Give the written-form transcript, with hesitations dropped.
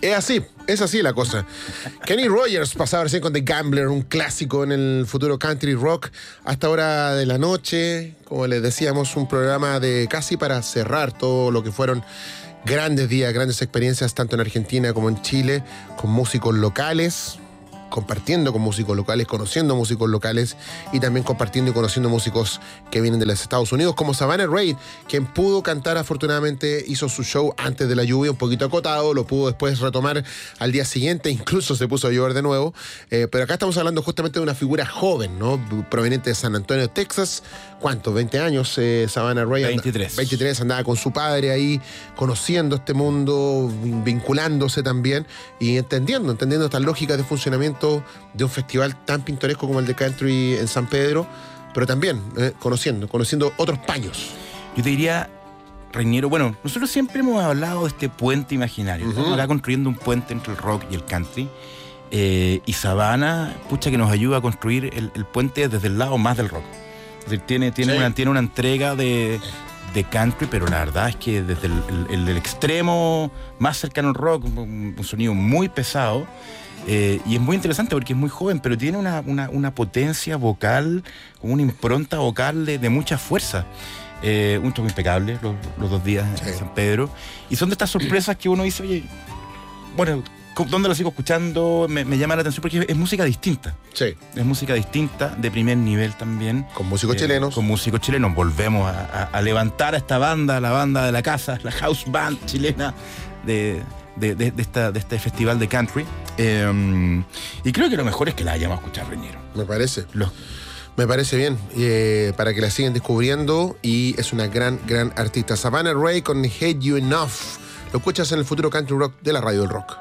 Es así la cosa. Kenny Rogers pasaba recién con The Gambler, un clásico en el futuro country rock. Hasta hora de la noche, como les decíamos, un programa de casi para cerrar todo lo que fueron grandes días, grandes experiencias, tanto en Argentina como en Chile, con músicos locales, compartiendo con músicos locales, conociendo músicos locales y también compartiendo y conociendo músicos que vienen de los Estados Unidos, como Savannah Reid, quien pudo cantar, afortunadamente hizo su show antes de la lluvia, un poquito acotado, lo pudo después retomar al día siguiente, incluso se puso a llover de nuevo, pero acá estamos hablando justamente de una figura joven, ¿no? Proveniente de San Antonio, Texas. ¿Cuánto? 20 años, Savannah Reid. 23 andaba con su padre ahí, conociendo este mundo, vinculándose también y entendiendo estas lógicas de funcionamiento de un festival tan pintoresco como el de Country en San Pedro, pero también conociendo otros paños. Yo te diría, Reñero, bueno, nosotros siempre hemos hablado de este puente imaginario, estamos acá construyendo un puente entre el rock y el country, y Savannah, pucha, que nos ayuda a construir el puente desde el lado más del rock. Es decir, tiene una entrega de country, pero la verdad es que desde el extremo más cercano al rock, un sonido muy pesado. Y es muy interesante porque es muy joven, pero tiene una potencia vocal, como una impronta vocal de mucha fuerza. Un toque impecable los 2 días en San Pedro. Y son de estas sorpresas que uno dice, oye, bueno, ¿dónde lo sigo escuchando? Me llama la atención porque es música distinta. Sí. Es música distinta, de primer nivel también. Con músicos chilenos. Con músicos chilenos. Volvemos a levantar a esta banda, la banda de la casa, la house band chilena de este festival de country. Y creo que lo mejor es que la vayamos a escuchar, Reñero. Me parece. Me parece bien, para que la sigan descubriendo, y es una gran artista. Savannah Reid con Hate You Enough. Lo escuchas en el futuro country rock de la Radio del Rock.